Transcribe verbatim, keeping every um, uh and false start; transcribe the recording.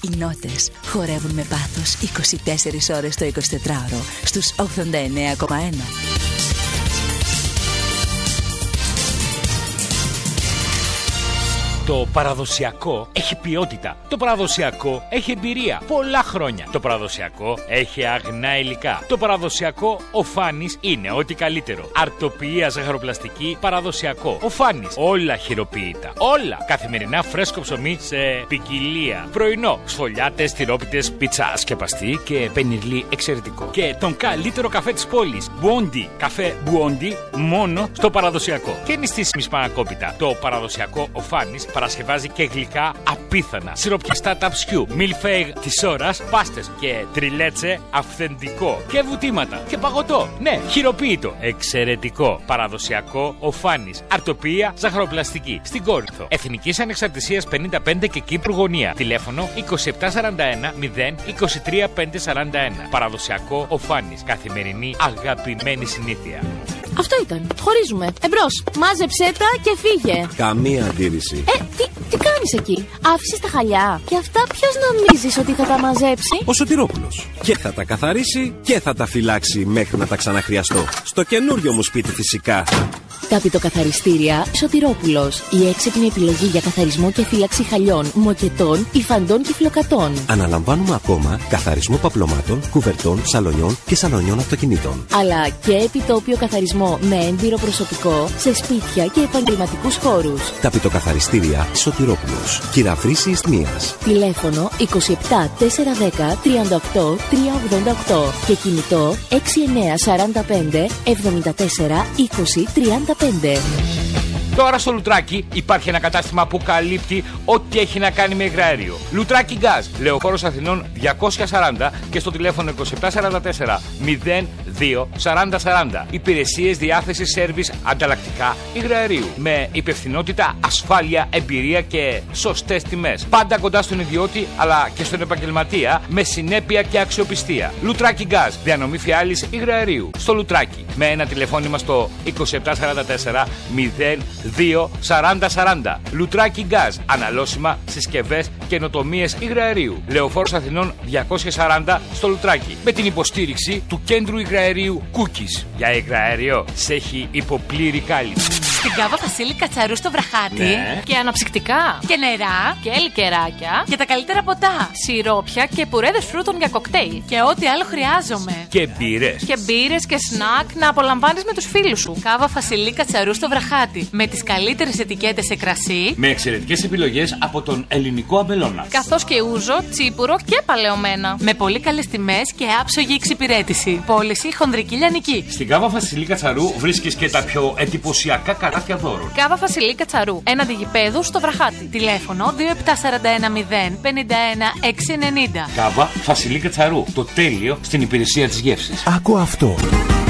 Οι νότες χορεύουν με πάθος είκοσι τέσσερις ώρες το εικοσιτετράωρο στους ογδόντα εννέα κόμμα ένα. Το παραδοσιακό έχει ποιότητα. Το παραδοσιακό έχει εμπειρία πολλά χρόνια. Το παραδοσιακό έχει αγνά υλικά. Το παραδοσιακό ο Φάνης είναι ό,τι καλύτερο. Αρτοποιία ζαχαροπλαστική παραδοσιακό. Ο Φάνης. Όλα χειροποίητα. Όλα. Καθημερινά φρέσκο ψωμί σε ποικιλία. Πρωινό. Σφολιάτες, τυρόπιτες, πίτσα σκεπαστή και πενιρλί εξαιρετικό. Και τον καλύτερο καφέ της πόλης. Μπουόντι. Καφέ Μπουόντι μόνο στο παραδοσιακό. Και νηστίσιμη σπανακόπιτα. Το παραδοσιακό ο Φάνης παρασκευάζει και γλυκά απίθανα. Σιροπιαστά ταψιού, μιλφέιγ της ώρας, πάστες και τριλέτσε αυθεντικό. Και βουτήματα και παγωτό. Ναι, χειροποίητο. Εξαιρετικό. Παραδοσιακό ο Φάνης. Αρτοποιία ζαχαροπλαστική. Στην Κόρινθο. Εθνικής Ανεξαρτησίας πενήντα πέντε και Κύπρου Γωνία. Τηλέφωνο είκοσι επτά σαράντα ένα μηδέν είκοσι τρία πεντακόσια σαράντα ένα. Παραδοσιακό ο Φάνης. Καθημερινή αγαπημένη συνήθεια. Αυτό ήταν. Χωρίζουμε. Εμπρός. Μάζεψέ τα και φύγε. Καμία αντίρρηση. Ε, τι, τι κάνεις εκεί? Άφησες τα χαλιά. Και αυτά ποιος νομίζεις ότι θα τα μαζέψει? Ο Σωτηρόπουλος. Και θα τα καθαρίσει και θα τα φυλάξει μέχρι να τα ξαναχρειαστώ. Στο καινούριο μου σπίτι φυσικά. Ταπητοκαθαριστήρια Σωτηρόπουλος. Η έξυπνη επιλογή για καθαρισμό και φύλαξη χαλιών, μοκετών, υφαντών και φλοκατών. Αναλαμβάνουμε ακόμα καθαρισμό παπλωμάτων, κουβερτών, σαλονιών και σαλονιών αυτοκινήτων. Αλλά και επιτόπιο καθαρισμό με έμπειρο προσωπικό σε σπίτια και επαγγελματικούς χώρους. Ταπητοκαθαριστήρια Σωτηρόπουλος. Κυραφρύση Ισθμίας. Τηλέφωνο είκοσι επτά τετρακόσια δέκα τριάντα οκτώ τριακόσια ογδόντα οκτώ και κινητό έξι εννέα σαράντα πέντε εβδομήντα τέσσερα είκοσι τριάντα πέντε. Τώρα στο Λουτράκι υπάρχει ένα κατάστημα που καλύπτει ό,τι έχει να κάνει με υγραέριο. Λουτράκι Γκάζ, Λεωφόρος Αθηνών διακόσια σαράντα και στο τηλέφωνο είκοσι επτά σαράντα τέσσερα μηδέν δύο σαράντα σαράντα. Υπηρεσίες διάθεσης σέρβις ανταλλακτικά υγραερίου. Με υπευθυνότητα, ασφάλεια, εμπειρία και σωστές τιμές. Πάντα κοντά στον ιδιώτη αλλά και στον επαγγελματία με συνέπεια και αξιοπιστία. Λουτράκι Γκάζ, διανομή φιάλης υγραερίου. Στο Λουτράκι με ένα τηλεφώνημα στο είκοσι επτά σαράντα τέσσερα μηδέν δύο σαράντα σαράντα. Λουτράκι Γκάζ. Αναλώσιμα, συσκευές, καινοτομίες υγραερίου. Λεωφόρος Αθηνών διακόσια σαράντα στο Λουτράκι. Με την υποστήριξη του κέντρου υγραερίου Cookies. Για υγραέριο σε έχει υποπλήρη κάλυψη. Στην Κάβα Βασίλη Κατσαρού στο Βραχάτι. Ναι. Και αναψυκτικά. Και νερά. Και λικεράκια. Και τα καλύτερα ποτά. Σιρόπια και πουρέδες φρούτων για κοκτέιλ. Και ό,τι άλλο χρειάζομαι. Και μπύρες. Και μπύρες και σνακ να απολαμβάνεις με τους φίλους σου. Κάβα Βασίλη Κατσαρού στο Βραχάτι. Με τις καλύτερες ετικέτες σε κρασί. Με εξαιρετικές επιλογές από τον ελληνικό αμπελώνα. Καθώς και ούζο, τσίπουρο και παλαιωμένα. Με πολύ καλές τιμές και άψογη εξυπηρέτηση. Πώληση χονδρική λιανική. Στην Κάβα Βασιλή Κατσαρού βρίσκεις και τα πιο εντυπωσιακά καράβια δώρων. Κάβα Βασιλή Κατσαρού. Έναντι γηπέδου στο Βραχάτι. Τηλέφωνο δύο επτά σαράντα ένα μηδέν πενήντα ένα εξακόσια ενενήντα. Κάβα Βασιλή Κατσαρού. Το τέλειο στην υπηρεσία της γεύσης. Άκου αυτό.